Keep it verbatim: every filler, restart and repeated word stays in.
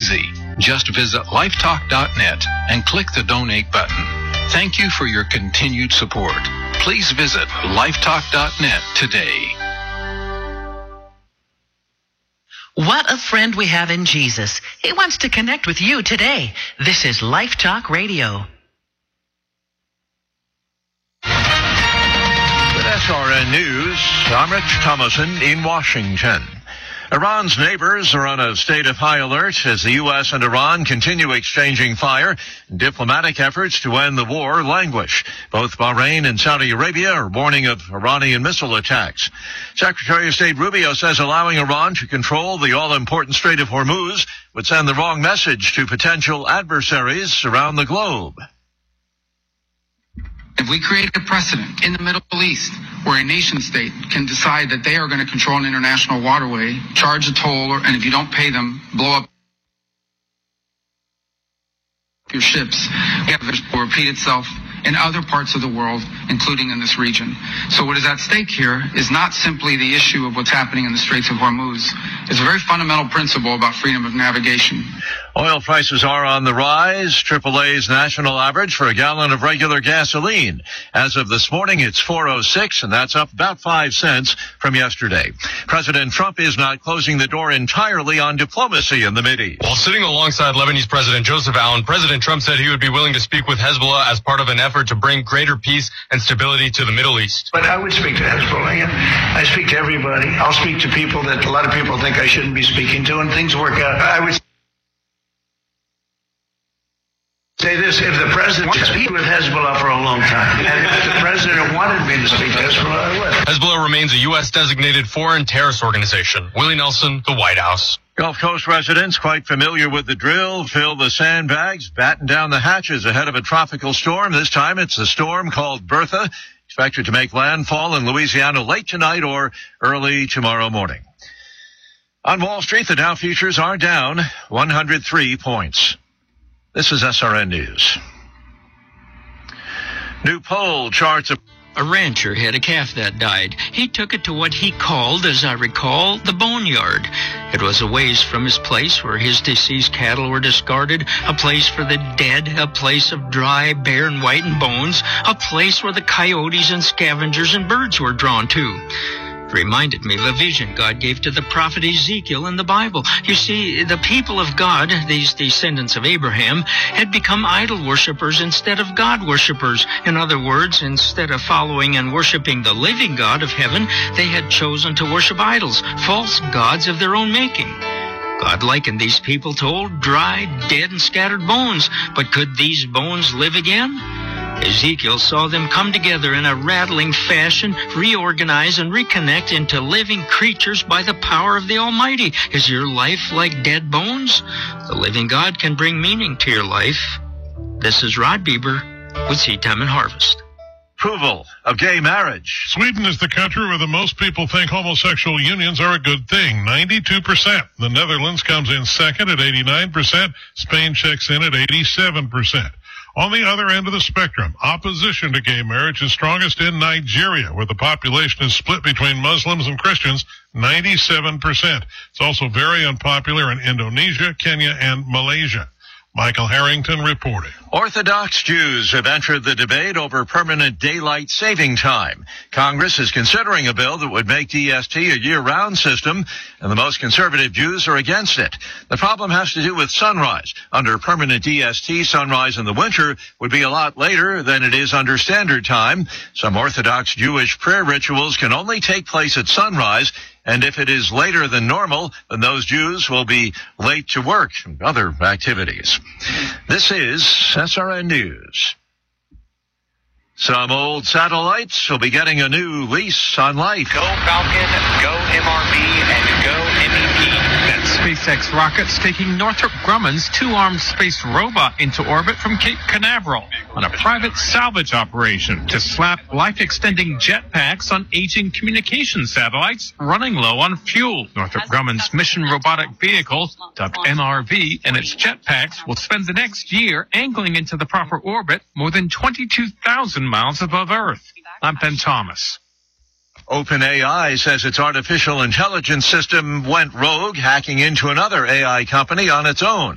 easy. Just visit lifetalk dot net and click the donate button. Thank you for your continued support. Please visit lifetalk dot net today. What a friend we have in Jesus. He wants to connect with you today. This is Life Talk Radio. With S R N News, I'm Rich Thomason in Washington. Iran's neighbors are on a state of high alert as the U S and Iran continue exchanging fire. Diplomatic efforts to end the war languish. Both Bahrain and Saudi Arabia are warning of Iranian missile attacks. Secretary of State Rubio says allowing Iran to control the all-important Strait of Hormuz would send the wrong message to potential adversaries around the globe. If we create a precedent in the Middle East where a nation state can decide that they are going to control an international waterway, charge a toll, or, and if you don't pay them, blow up your ships, it will repeat itself in other parts of the world, including in this region. So what is at stake here is not simply the issue of what's happening in the Straits of Hormuz. It's a very fundamental principle about freedom of navigation. Oil prices are on the rise. triple A's national average for a gallon of regular gasoline. As of this morning, it's four oh six, and that's up about five cents from yesterday. President Trump is not closing the door entirely on diplomacy in the Mideast. While sitting alongside Lebanese President Joseph Aoun, President Trump said he would be willing to speak with Hezbollah as part of an effort to bring greater peace and stability to the Middle East. But I would speak to Hezbollah, and I speak to everybody. I'll speak to people that a lot of people think I shouldn't be speaking to, and things work out. I would say this, if the president wanted to speak with Hezbollah for a long time, and if the president wanted me to speak to Hezbollah, I would. Hezbollah remains a U S designated foreign terrorist organization. Willie Nelson, the White House. Gulf Coast residents quite familiar with the drill. Fill the sandbags, batten down the hatches ahead of a tropical storm. This time it's a storm called Bertha, expected to make landfall in Louisiana late tonight or early tomorrow morning. On Wall Street, the Dow futures are down one hundred three points. This is S R N News. New poll charts a A rancher had a calf that died. He took it to what he called, as I recall, the boneyard. It was a ways from his place where his deceased cattle were discarded, a place for the dead, a place of dry, bare, and whitened bones, a place where the coyotes and scavengers and birds were drawn to. It reminded me of a vision God gave to the prophet Ezekiel in the Bible. You see, the people of God, these descendants of Abraham, had become idol worshippers instead of God worshippers. In other words, instead of following and worshiping the living God of heaven, they had chosen to worship idols, false gods of their own making. God likened these people to old, dry, dead, and scattered bones. But could these bones live again? Ezekiel saw them come together in a rattling fashion, reorganize and reconnect into living creatures by the power of the Almighty. Is your life like dead bones? The living God can bring meaning to your life. This is Rod Bieber with Seed Time and Harvest. Approval of gay marriage. Sweden is the country where the most people think homosexual unions are a good thing, ninety-two percent. The Netherlands comes in second at eighty-nine percent. Spain checks in at eighty-seven percent. On the other end of the spectrum, opposition to gay marriage is strongest in Nigeria, where the population is split between Muslims and Christians, ninety-seven percent. It's also very unpopular in Indonesia, Kenya, and Malaysia. Michael Harrington reporting. Orthodox Jews have entered the debate over permanent daylight saving time. Congress is considering a bill that would make D S T a year-round system, and the most conservative Jews are against it. The problem has to do with sunrise. Under permanent D S T, sunrise in the winter would be a lot later than it is under standard time. Some Orthodox Jewish prayer rituals can only take place at sunrise, and if it is later than normal, then those Jews will be late to work and other activities. This is S R N News. Some old satellites will be getting a new lease on life. Go Falcon, go M R V, and go M E P. That's SpaceX rockets taking Northrop Grumman's two-armed space robot into orbit from Cape Canaveral on a private salvage operation to slap life-extending jetpacks on aging communication satellites running low on fuel. Northrop Grumman's mission robotic vehicle, dubbed M R V, and its jetpacks will spend the next year angling into the proper orbit more than twenty-two thousand miles above Earth. I'm Ben Thomas. OpenAI says its artificial intelligence system went rogue, hacking into another A I company on its own.